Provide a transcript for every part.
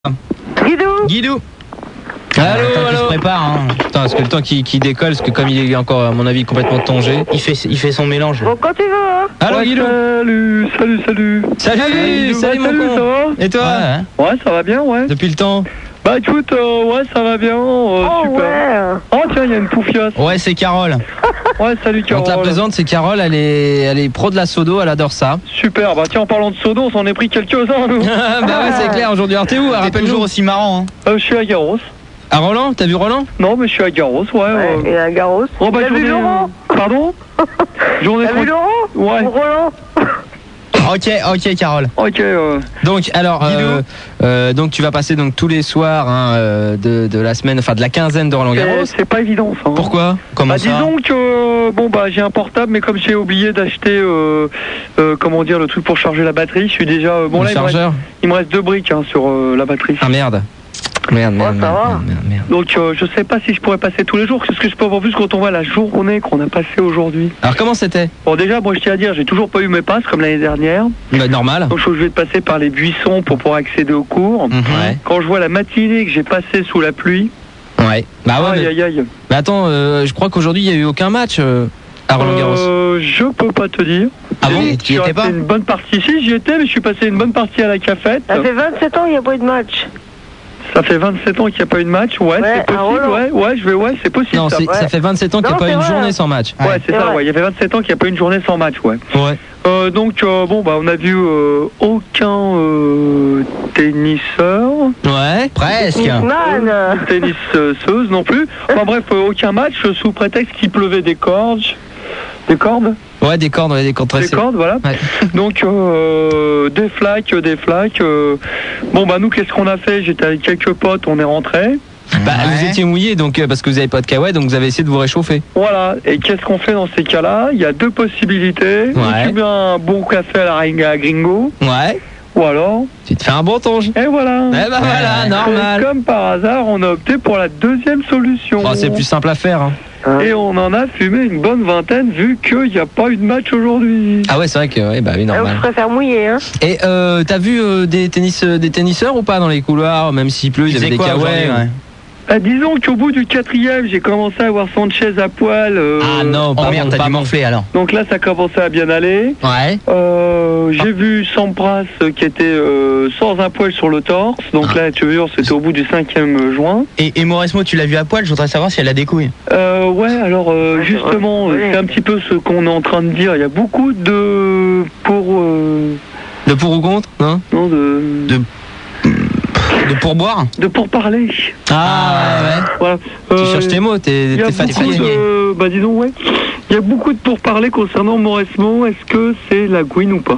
Guidou. Allô, Il se prépare, hein. Putain, parce que le temps qu'il décolle, parce que comme il est encore, à mon avis, complètement tongé. Il fait son mélange. Bon, quand tu veux, hein. Allô, Ouais, Guidou. Salut. Salut mon salut, con. ça va? Et toi Ouais, ça va bien, ouais. Depuis le temps. Bah écoute, ouais, ça va bien, Oh, super. ouais. Oh tiens, il y a une poufiasse. Ouais, c'est Carole. Ouais, salut On Carole. te la présente, c'est Carole, elle est pro de la sodo, elle adore ça. Super, bah tiens, en parlant de sodo, on s'en est pris quelques-uns, nous. Bah ouais, c'est clair, aujourd'hui, alors t'es où? T'es Rappelle-nous. toujours aussi marrant, hein. Je suis à Garros. À Roland? T'as vu Roland? Non, mais je suis à Garros, ouais. Ouais, et un Garros. Oh, bah, T'as vu Laurent? Pardon? Journée T'as vu Laurent? Ouais. Ou Roland? Ok, Carole. Ok, Donc, alors, donc tu vas passer donc tous les soirs de la semaine, enfin de la quinzaine de Roland Garros. c'est pas évident, ça. Hein. Pourquoi? Comment Bah, ça? disons que bon bah j'ai un portable, mais comme j'ai oublié d'acheter comment dire, le truc pour charger la batterie, je suis déjà bon Le là chargeur? il me reste 2 briques hein, sur la batterie. Ah merde. Merde. ça va. Donc je sais pas si je pourrais passer tous les jours. C'est ce que je peux avoir plus quand on voit la journée qu'on a passée aujourd'hui. Alors comment c'était? Bon déjà moi je tiens à dire, j'ai toujours pas eu mes passes comme l'année dernière. Bah, normal. Donc je suis obligé de passer par les buissons pour pouvoir accéder aux cours. Ouais. Quand je vois la matinée que j'ai passée sous la pluie, Ouais. Bah ouais. aïe aïe. Mais attends, je crois qu'aujourd'hui il y a eu aucun match à Roland Garros. Je peux pas te dire. Ah bon? Tu y étais pas? Une bonne partie. Si j'y étais, mais je suis passé une bonne partie à la cafette. Ça fait 27 ans qu'il n'y a pas eu de match. Ça fait 27 ans qu'il n'y a pas eu de match. Ouais, Ouais, c'est à possible. Roland. Ouais, c'est possible. Non, ça. ça fait 27 ans qu'il n'y a Non, pas c'est une vrai, journée hein. sans match. Ouais, c'est C'est ça. vrai. Ouais, il y avait 27 ans qu'il n'y a pas eu une journée sans match. Ouais. Ouais. Donc bon bah on a vu aucun tenniseur, Ouais. Presque. Man. tennisseuse non plus. Enfin bref, aucun match sous prétexte qu'il pleuvait des cordes. Des cordes. Ouais, des cordes Des tressées. cordes, voilà. Ouais. Donc des flaques. Bon bah nous qu'est-ce qu'on a fait? J'étais avec quelques potes, on est rentrés. Bah, Ouais. vous étiez mouillé donc parce que vous avez pas de kawaii, donc vous avez essayé de vous réchauffer. Voilà. Et qu'est-ce qu'on fait dans ces cas-là? Il y a 2 possibilités. Ouais. Tu mets un bon café à la ringa gringo, Ouais. ou alors. Tu te fais un bon tonge. Et voilà. Eh bah voilà, Et normal. comme par hasard, on a opté pour la deuxième solution. Oh, c'est plus simple à faire. Hein. Et on en a fumé une bonne vingtaine vu qu'il n'y a pas eu de match aujourd'hui. Ah ouais, c'est vrai que ouais, bah oui, Je normal. préfère mouiller, hein. Et t'as vu des tenniseurs ou pas dans les couloirs, même s'il pleut, il y avait des kawaii. Bah, disons qu'au bout du 4e, j'ai commencé à voir Sanchez à poil. Ah non, Oh pas merde, bon, t'as pas dû bon. morfler alors. Donc là, ça commençait à bien aller. Ouais. J'ai vu Sampras qui était sans un poil sur le torse. Donc là, tu vois, c'était au bout du 5e juin. Et Mauresmo, tu l'as vu à poil? Je voudrais savoir si elle a des couilles. Ouais, alors justement, ouais. c'est un petit peu ce qu'on est en train de dire. Il y a beaucoup de De pour ou contre, non? non De pourboire? de pourparler. Ah ouais. Voilà. Tu cherches tes mots, Il t'es y a beaucoup fatigué. de, bah disons ouais. Il y a beaucoup de pourparlers concernant Mauresmo. Est-ce que c'est la Gwyn ou pas?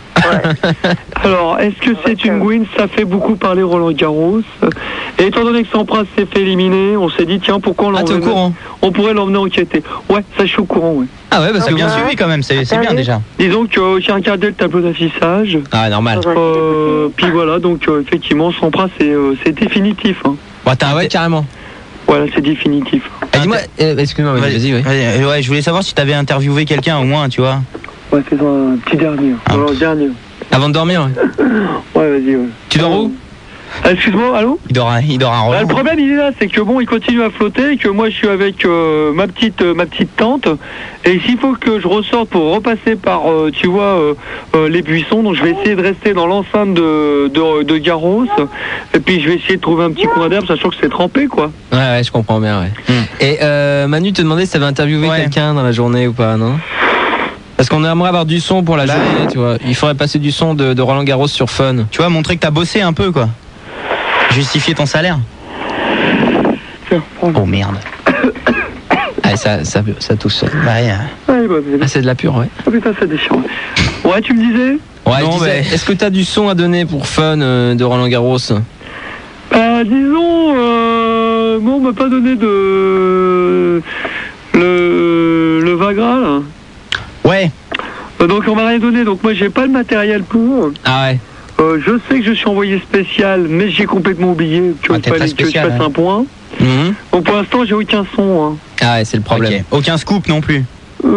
Alors, est-ce que c'est une Gwyn? Ça fait beaucoup parler Roland Garros. Et étant donné que Sampras s'est fait éliminer, on s'est dit tiens, pourquoi on Ah, t'es au l'emmener? courant? On pourrait l'emmener enquêter. Ouais, ça je suis au courant, ouais. Ah ouais, parce T'as que bien moi- suivi quand même, c'est bien déjà. Disons que j'ai regardé le tableau d'affichage. Ah, normal. Puis voilà, donc effectivement, Sampras c'est définitif. Hein. Ah ouais, carrément. Voilà, c'est définitif. Ah, dis-moi, excuse-moi, vas-y, oui. Ouais, je voulais savoir si t'avais interviewé quelqu'un au moins, tu vois. Ouais, c'est un petit dernier. Alors, dernier. Avant de dormir, ouais. Ouais, vas-y, ouais. Tu dors où? Excuse-moi, allô? Il dort un Bah, le Roland. problème il est là, c'est que bon, il continue à flotter et que moi je suis avec ma petite tante, et s'il faut que je ressorte pour repasser par tu vois les buissons, donc je vais essayer de rester dans l'enceinte de Garros, et puis je vais essayer de trouver un petit coin d'herbe, sachant que c'est trempé quoi. Ouais, je comprends bien, ouais. Et Manu te demandait si t'avais interviewé Ouais. quelqu'un dans la journée ou pas, non? Parce qu'on aimerait avoir du son pour la Bah, journée, tu vois. Il faudrait passer du son de Roland Garros sur Fun. Tu vois, montrer que t'as bossé un peu, quoi. Justifier ton salaire. Tiens, prends. Oh merde. Ah, ça touche ça. Ouais. Allez, bah, Ah, c'est de la pure, ouais. oh putain, ça déchire. Ouais, tu me disais? Ouais, Non, je disais, mais- est-ce que t'as du son à donner pour Fun de Roland Garros? Disons, bon, on m'a pas donné de le Vagra là. Ouais. Donc on m'a rien donné, donc moi j'ai pas le matériel pour. Ah ouais. Je sais que je suis envoyé spécial, mais j'ai complètement oublié qu'il Ah, t'es fallait très que je spécial, fasse hein. un point. Mhm. Donc pour l'instant j'ai aucun son. Hein. Ah ouais, c'est le problème. Ok. Aucun scoop non plus.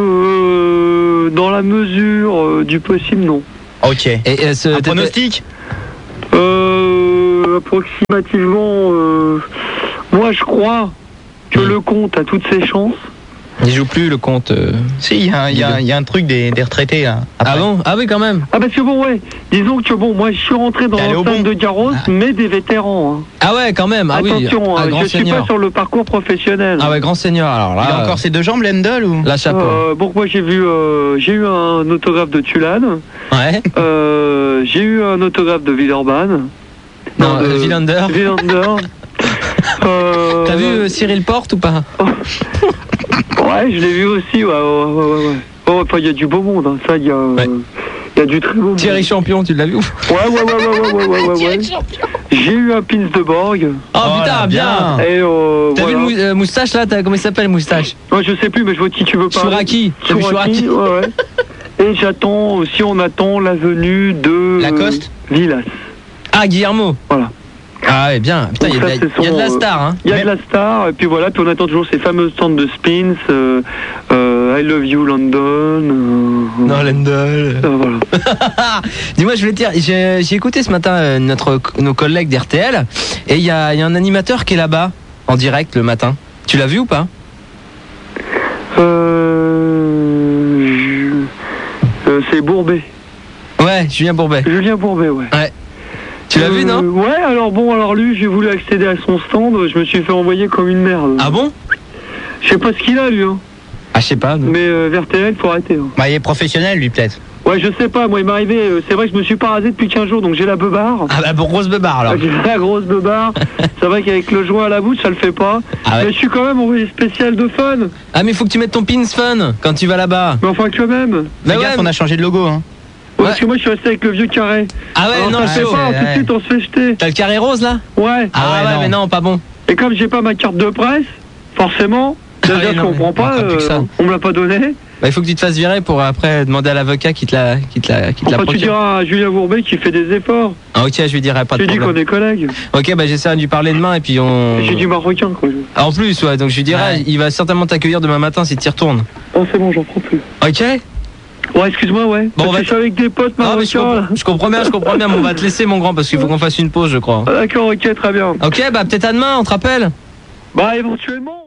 Dans la mesure du possible, non. Ok. Et Un pronostic? approximativement, moi je crois que le comte a toutes ses chances. Il joue plus le compte. Si, il y a un truc des retraités là. Ah bon? Ah oui, quand même. Ah parce que bon, ouais, disons que bon, moi je suis rentré dans T'es allé au l'enceinte bon. de Garros, mais des vétérans. Hein. Ah ouais, quand même. Ah Attention, oui. Ah, grand je suis seigneur. pas sur le parcours professionnel. Ah ouais, grand seigneur. Alors là. Il a encore ses deux jambes, Lendl ou? La chapeau. Bon, moi j'ai eu un autographe de Tulane, Ouais. j'ai eu un autographe de Villeurbanne. Non, Villander. Villander. T'as vu Cyril Porte ou pas? Ouais, je l'ai vu aussi, ouais. Oh, enfin, il y a du beau monde, hein. Ça, il y a du très beau monde. Thierry Champion, tu l'as vu? Ouais. J'ai eu un pins de Borg. Oh putain, bien. Et T'as voilà. vu le moustache là? Comment il s'appelle, moustache? Ouais, je sais plus, mais je vois qui tu veux parler. Chouraki. T'as vu Chouraki? Ouais. Et j'attends aussi, on attend la venue de Lacoste Villas. Ah, Guillermo. Voilà. Ah ouais, bien. Putain, Donc il ça, y a de la star, hein. Il y a de la star, et puis voilà, puis on attend toujours ces fameuses stands de spins, I Love You London. Non, Lendl. Voilà. Dis-moi, je voulais te dire, j'ai écouté ce matin nos collègues d'RTL, et il y a un animateur qui est là-bas, en direct le matin. Tu l'as vu ou pas? C'est Bourbet. Ouais, Julien Bourbet. Julien Bourbet, ouais. Ouais. Tu l'as vu, non? Ouais, alors lui, j'ai voulu accéder à son stand, je me suis fait envoyer comme une merde. Ah bon? Je sais pas ce qu'il a, lui, hein. Ah, je sais pas. Non. Mais RTL, faut arrêter. Hein. Bah, il est professionnel, lui, peut-être. Ouais, je sais pas, moi, il m'est arrivé, c'est vrai que je me suis pas rasé depuis 15 jours, donc j'ai la beubare. Ah bah, grosse beubare, alors. J'ai la grosse beubare. C'est vrai qu'avec le joint à la bouche, ça le fait pas. Ah ouais. Mais je suis quand même envoyé spécial de fun. Ah, mais faut que tu mettes ton pins fun quand tu vas là-bas. Mais enfin, quand même. Bah Fais gaffe, on a changé de logo, hein. Ouais, Ouais. Parce que moi, je suis resté avec le vieux carré. Ah ouais, Alors, non, ça se fait chaud. pas, tout de suite, on se fait jeter. T'as le carré rose, là? Ouais. Ah ouais, non. mais non, pas bon. Et comme j'ai pas ma carte de presse, forcément, déjà, oui, je non, comprends mais pas, on fera plus que ça. on me l'a pas donné. Bah, il faut que tu te fasses virer pour après demander à l'avocat qui te la Enfin, tu procure. diras à Julien Bourbet qui fait des efforts. Ah, ok, je lui dirai pas de Tu dis qu'on problème. est collègues. Ok, bah j'essaierai de lui parler demain et puis on. J'ai du marocain, quoi. Ah, en plus, ouais, donc je lui dirai, Ouais. il va certainement t'accueillir demain matin si tu y retournes. Oh, c'est bon, j'en prends plus. Ok? Ouais, excuse-moi, ouais. Bon, Parce on va que je suis avec des potes Ah, mais marocains. je comprends bien, mais on va te laisser, mon grand, parce qu'il faut qu'on fasse une pause, je crois. Ah, d'accord, ok, très bien. Ok, bah peut-être à demain, on te rappelle? Bah, éventuellement.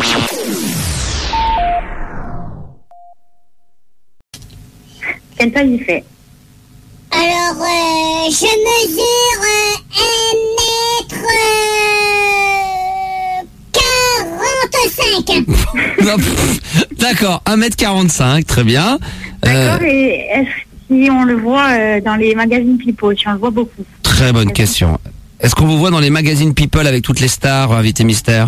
Quelle taille il fait? Alors, je mesure 1 m 45. Non, d'accord, 1m45, très bien. D'accord, et est-ce si on le voit dans les magazines People, si on le voit beaucoup? Très bonne question. Est-ce qu'on vous voit dans les magazines People avec toutes les stars, invités mystères?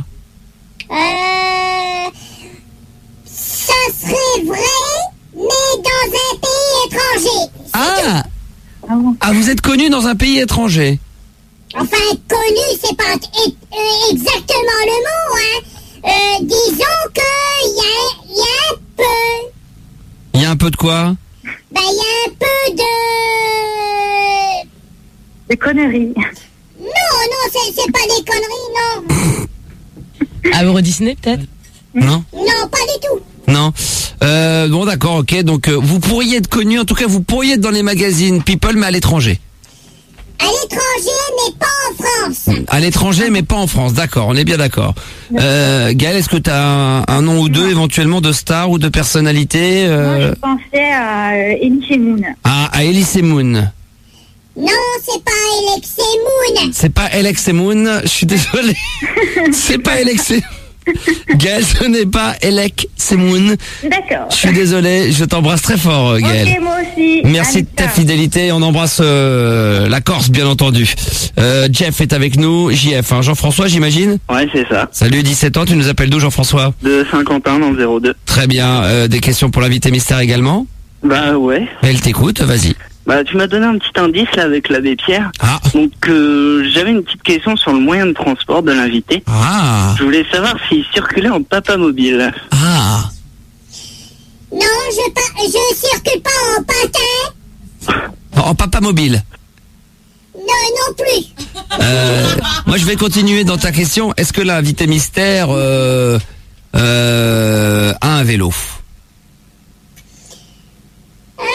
Ça serait vrai, mais dans un pays étranger. Ah, Ah bon? ah, vous êtes connu dans un pays étranger? Enfin, connu, c'est pas exactement le mot, hein. Disons qu'il y a un peu. Il y a un peu de quoi? Ben, il y a un peu de... Des conneries. Non, c'est pas des conneries, non. À Euro Disney, peut-être? Non? Non, pas du tout. Non. Bon, d'accord, ok. Donc, vous pourriez être connu, en tout cas, vous pourriez être dans les magazines People, mais à l'étranger. À l'étranger, mais pas en France. À l'étranger, mais pas en France. D'accord, on est bien d'accord. Gaël, est-ce que tu as un nom ou deux, éventuellement, de stars ou de personnalités Moi, je pensais à Elise Moon. à Elise Moon. Non, c'est pas Alex Moon. C'est pas Alex Moon, je suis désolé. C'est pas Alex. Gaël, ce n'est pas Alex Moon. D'accord. Je suis désolé, je t'embrasse très fort, Gaël. Ok, moi aussi. Merci Allez, de ta ciao. fidélité. On embrasse la Corse, bien entendu. Jeff est avec nous. JF, hein, Jean-François, j'imagine. Ouais, c'est ça. Salut, 17 ans. Tu nous appelles d'où, Jean-François? De Saint-Quentin dans le 02. Très bien. Des questions pour l'invité mystère également? Bah ouais. Elle t'écoute, vas-y. Bah tu m'as donné un petit indice là avec l'abbé Pierre. Ah. Donc j'avais une petite question sur le moyen de transport de l'invité. Ah. Je voulais savoir s'il circulait en papamobile. Ah. Non, je circule pas en patin. En papa mobile. Non plus. Moi, je vais continuer dans ta question. Est-ce que l'invité mystère a un vélo?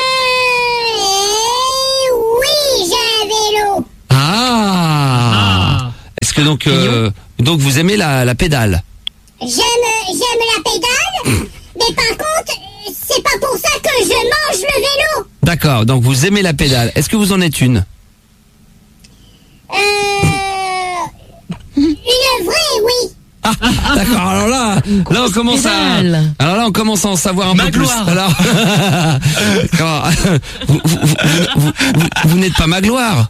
Oui, j'ai un vélo. Ah. que donc vous aimez la pédale. J'aime la pédale, mais par contre, c'est pas pour ça que je mange le vélo. D'accord, donc vous aimez la pédale. Est-ce que vous en êtes une? Une vraie, oui. Ah, d'accord. Alors là on commence on commence à en savoir un peu plus. Alors, vous n'êtes pas Magloire?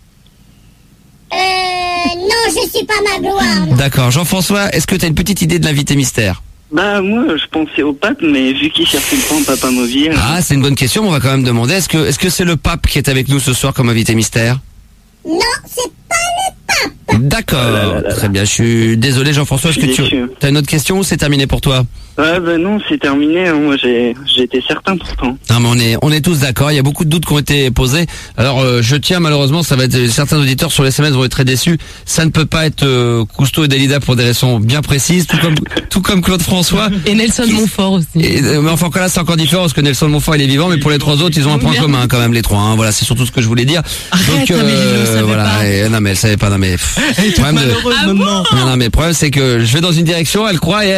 Non, je suis pas Magloire. D'accord. Jean-François, est-ce que tu as une petite idée de l'invité mystère? Bah moi je pensais au pape, mais vu qu'il circule pas en papa mobile. Ah, c'est une bonne question, on va quand même demander. Est-ce que c'est le pape qui est avec nous ce soir comme invité mystère? Non, c'est pas le pape. D'accord, très bien. Je suis désolé Jean-François, est-ce que tu as une autre question ou c'est terminé pour toi? Ouais, bah non, c'est terminé. Moi, j'étais certain pourtant. Non, mais on est tous d'accord. Il y a beaucoup de doutes qui ont été posés. Alors, je tiens malheureusement, ça va être certains auditeurs sur les SMS vont être très déçus. Ça ne peut pas être Cousteau et Dalida pour des raisons bien précises, tout comme Claude François et Nelson Montfort aussi. Mais enfin, là, c'est encore différent parce que Nelson Montfort il est vivant, mais pour les trois autres, ils ont un point commun quand même les trois. Hein. Voilà, c'est surtout ce que je voulais dire. Arrête, donc voilà. Non, mais elle savait pas. Non, mais non, mais le problème c'est que je vais dans une direction, elle croit.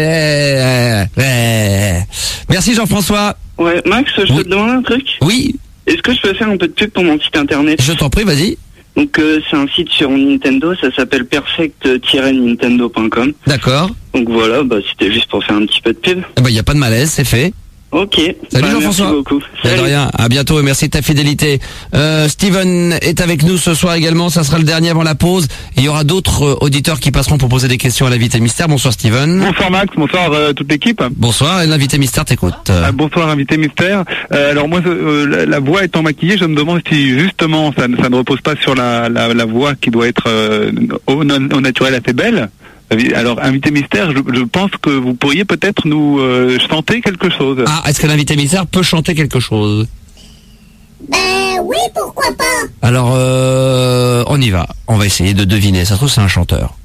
Merci Jean-François. Ouais, Max, je peux te demander un truc? Oui. Est-ce que je peux faire un peu de pub pour mon site internet? Je t'en prie, vas-y. Donc c'est un site sur Nintendo, ça s'appelle perfect-nintendo.com. D'accord. Donc voilà, bah c'était juste pour faire un petit peu de pub. Il y a pas de malaise, c'est fait. Ok. Salut Jean-François. Merci beaucoup. De rien. À bientôt et merci de ta fidélité. Steven est avec nous ce soir également. Ça sera le dernier avant la pause. Et il y aura d'autres auditeurs qui passeront pour poser des questions à l'invité mystère. Bonsoir Steven. Bonsoir Max, bonsoir toute l'équipe. Bonsoir. Et l'invité mystère t'écoute. Bonsoir invité mystère. Alors moi, la voix étant maquillée, je me demande si justement ça ne repose pas sur la voix qui doit être au naturel assez belle. Alors, invité mystère, je pense que vous pourriez peut-être nous chanter quelque chose. Ah, est-ce que l'invité mystère peut chanter quelque chose? Oui, pourquoi pas. Alors, on y va. On va essayer de deviner. Ça se trouve, c'est un chanteur.